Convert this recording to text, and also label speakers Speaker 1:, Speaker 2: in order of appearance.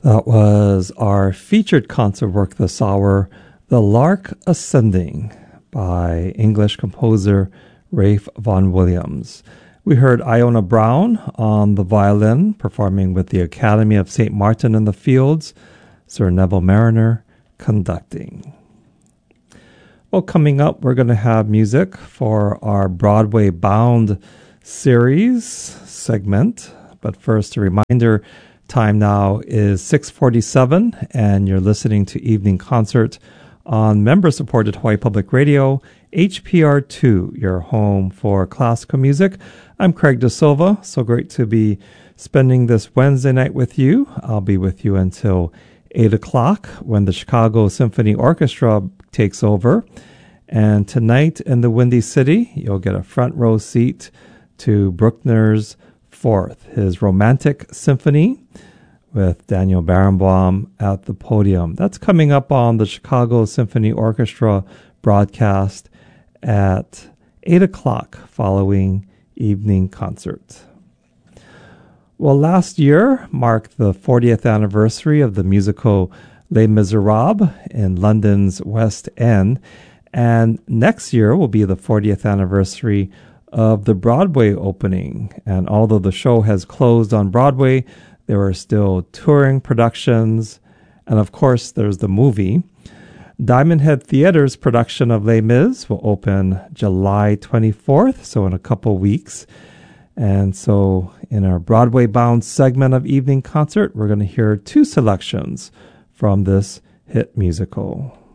Speaker 1: That was our featured concert work this hour, The Lark Ascending, by English composer Ralph Vaughan Williams. We heard Iona Brown on the violin, performing with the Academy of St. Martin in the Fields, Sir Neville Marriner conducting. Well, coming up, we're going to have music for our Broadway Bound series segment. But first, a reminder, time now is 6:47, and you're listening to Evening Concert on member-supported Hawaii Public Radio, HPR2, your home for classical music. I'm Craig De Silva. So great to be spending this Wednesday night with you. I'll be with you until 8 o'clock when the Chicago Symphony Orchestra takes over. And tonight in the Windy City, you'll get a front row seat to Bruckner's Fourth, his Romantic Symphony, with Daniel Barenboim at the podium. That's coming up on the Chicago Symphony Orchestra broadcast at 8 o'clock following evening concert. Well, last year marked the 40th anniversary of the musical Les Miserables in London's West End, and next year will be the 40th anniversary of the Broadway opening. And although the show has closed on Broadway, there are still touring productions, and of course there's the movie. Diamond Head Theater's production of Les Mis will open July 24th, so in a couple weeks. And so in our Broadway-bound segment of Evening Concert, we're going to hear two selections from this hit musical.